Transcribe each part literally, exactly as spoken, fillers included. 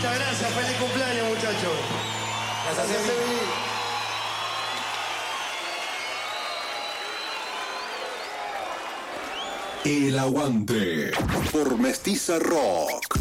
Muchas gracias, feliz cumpleaños, muchachos. Gracias, Emi. El Aguante por Mestiza Rock.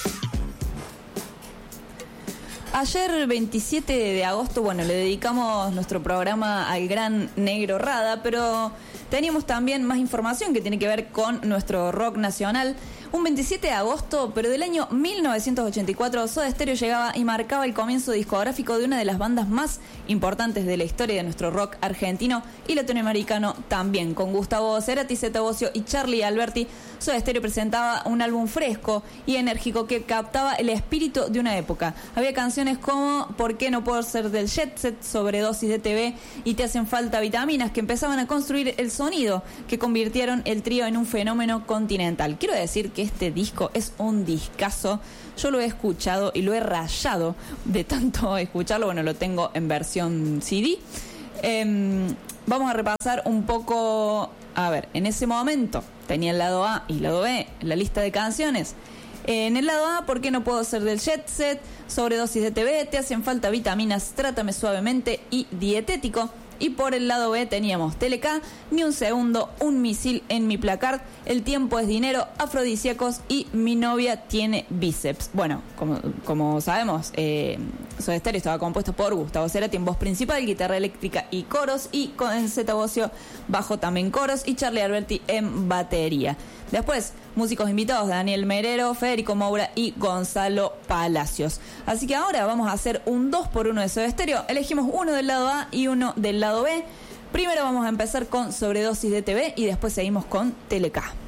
Ayer, veintisiete de agosto, bueno, le dedicamos nuestro programa al gran Negro Rada, pero teníamos también más información que tiene que ver con nuestro rock nacional. Un veintisiete de agosto, pero del año mil novecientos ochenta y cuatro, Soda Stereo llegaba y marcaba el comienzo discográfico de una de las bandas más importantes de la historia de nuestro rock argentino y latinoamericano también. Con Gustavo Cerati, Zeta Bosio y Charly Alberti, Soda Stereo presentaba un álbum fresco y enérgico que captaba el espíritu de una época. Había canciones como ¿Por qué no puedo ser del Jet Set?, Sobredosis de T V y Te hacen falta vitaminas, que empezaban a construir el sonido que convirtieron el trío en un fenómeno continental. Quiero decir que este disco es un discazo. Yo lo he escuchado y lo he rayado de tanto escucharlo. Bueno, lo tengo en versión C D. Eh, vamos a repasar un poco. A ver, en ese momento tenía el lado A y el lado B en la lista de canciones. En el lado A, ¿Por qué no puedo ser del Jet Set?, Sobredosis de T V, Te hacen falta vitaminas, Trátame suavemente y Dietético. Y por el lado B teníamos Teleca, Ni un segundo, Un misil en mi placar, El tiempo es dinero, Afrodisíacos y Mi novia tiene bíceps. Bueno, como, como sabemos, eh, Soda Stereo estaba compuesto por Gustavo Cerati en voz principal, guitarra eléctrica y coros, y con Zeta Bosio bajo también coros, y Charly Alberti en batería. Después, músicos invitados: Daniel Merero, Federico Moura y Gonzalo Palacios. Así que ahora vamos a hacer un dos por uno de Soda Stereo. Elegimos uno del lado A y uno del lado B. Primero vamos a empezar con Sobredosis de T V y después seguimos con Teleca.